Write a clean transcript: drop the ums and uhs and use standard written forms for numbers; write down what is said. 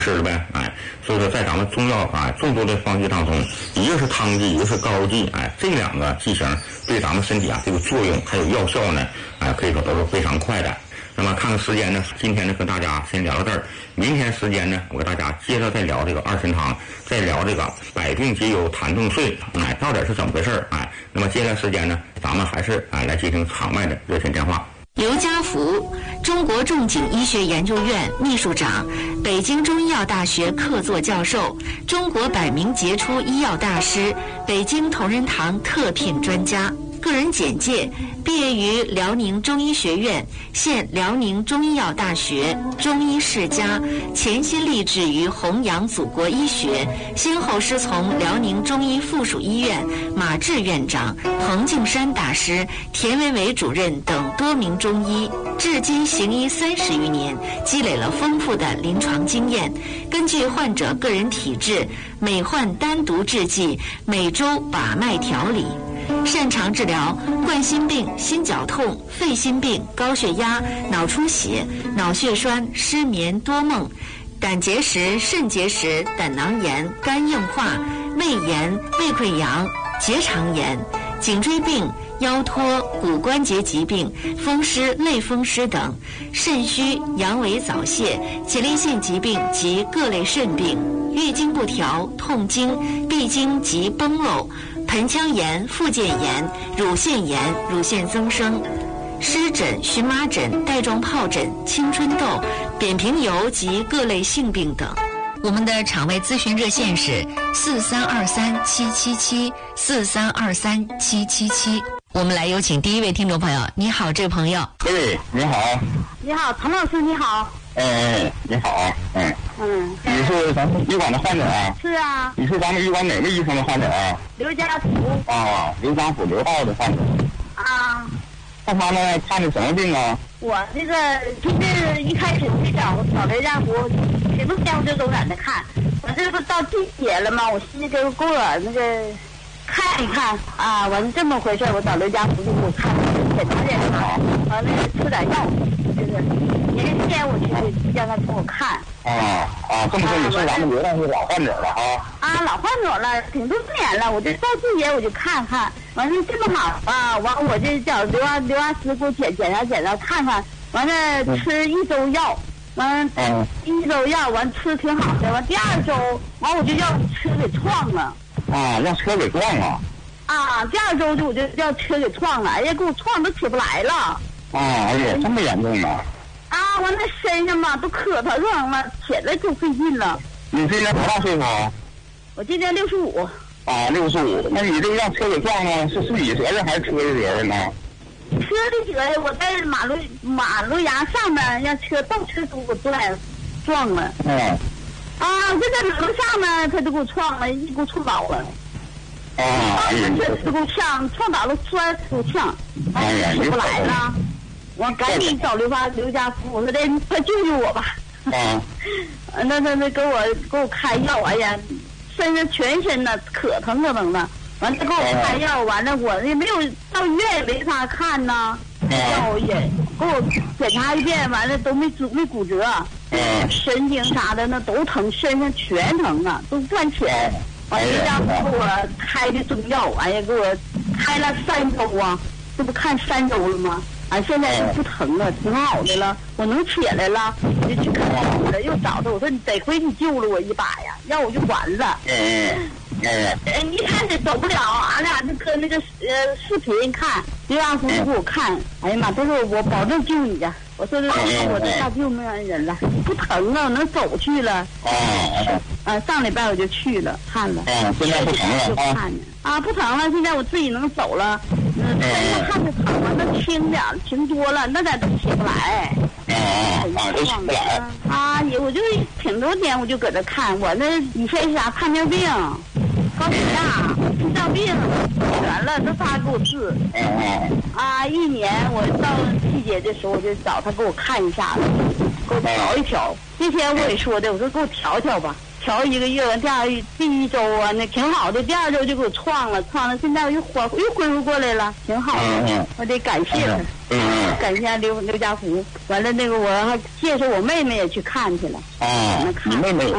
吃了呗，所以说在咱们中药众多的方剂当中，一个是汤剂，一个是膏剂，这两个剂型对咱们身体这个作用还有药效呢，可以说都是非常快的。那么看看时间呢，今天呢跟大家先聊到这儿，明天时间呢我给大家接着再聊这个二参汤，再聊这个百病皆有痰动睡，到底是怎么回事？那么接下来时间呢，咱们还是来接听场外的热线电话。 刘家福，中国仲景医学研究院秘书长，北京中医药大学客座教授，中国百名杰出医药大师，北京同仁堂特聘专家。个人简介：毕业于辽宁中医学院，现辽宁中医药大学中医世家，潜心立志于弘扬祖国医学，先后师从辽宁中医附属医院马志院长、彭敬山大师、田维伟主任等多名中医，至今行医30余年，积累了丰富的临床经验。根据患者个人体质，每患单独制剂，每周把脉调理。擅长治疗冠心病、心绞痛、肺心病、高血压、脑出血、脑血栓、失眠、多梦、胆结石、肾结石、胆囊炎、肝硬化、胃炎、胃溃疡、结肠炎、颈椎病、腰托、骨关节疾病、风湿、类风湿等，肾虚、阳痿早泄、前列腺疾病及各类肾病，月经不调、痛经、闭经及崩漏、盆腔炎、附件炎、乳腺炎、乳腺增生、湿疹、荨麻疹、带状疱疹、青春痘、扁平疣及各类性病等。我们的场外咨询热线是43237774323777。我们来有请第一位听众朋友。你好，这位朋友。 对，你好。 你好，唐老师，你好。 你好。你是咱们医馆的患者啊？ 是啊。 你是咱们医馆哪位医生的患者啊？ 刘家福。 刘家福刘浩的患者。看他们看的什么病啊？ 我这个就是一开始我就找刘家福，什么天我就都在那看。我这不到季节了吗？我寻思给我那个看一看啊，完这么回事，我找刘家福就给我看检查检查，完了吃点药，就是年天我去让他给我看。 这么说你是咱们刘大夫老患者了啊？ 老患者了，挺多年了，我就到季节我就看看，完了这么好啊，完我就找刘阿师给我检查看看，完了吃1周药，完了1周药完吃挺好的，完第2周完我就要车给撞了。 让车给撞了。 第2周就我就要车给撞了，哎呀，给我撞都起不来了。 哎呀，这么严重啊？ 完了身上嘛都磕头上了，起来就费劲了。 你今年多大岁数啊？ 我今年65。 65。那你这个让车给撞了，是你责任还是车的责任呢？ 车的责任，我在马路牙上面让倒车给我撞了。就在马路上呢，他就给我撞了，给我撞倒了。这给我呛，撞倒了，摔给我呛，起不来了。我赶紧找刘家福，我说快救救我吧。那给我开药，哎呀，身上全身呢可疼的。完了给我开药，完了我也没有到医院也没法看呢。药也给我检查一遍，完了都没骨折，神经啥的那都疼，身上全疼啊，都赚钱。完了家给我开的中药，哎呀，给我开了3周啊，这不看3周了吗？现在就不疼了，挺好的了，我能起来了，我就去看医了，又找他，我说你得亏你救了我一把呀，要我就完了。一开始走不了，俺俩就搁那个视频看，刘大夫给我看，哎呀妈，他说我保证救你呀，我说我这大救命人了，不疼了，能走去了。上礼拜我就去了看了。 现在不疼了就看呢。不疼了，现在我自己能走了。看着疼了，那轻点轻多了，那咋都起不来。 都起不来。 我就挺多天我就搁这看，我那以前是啥糖尿病、高血压、心脏病全了，都他给我治。1年我到季节的时候我就找他给我看一下子，给我调一调。那天我也说的，我说给我调调吧。 调1个月，第1周啊，那挺好的，第2周就给我创了，现在又恢复过来了，挺好的。我得感谢他，感谢刘家福。完了那个我还介绍我妹妹也去看去了。 你妹妹。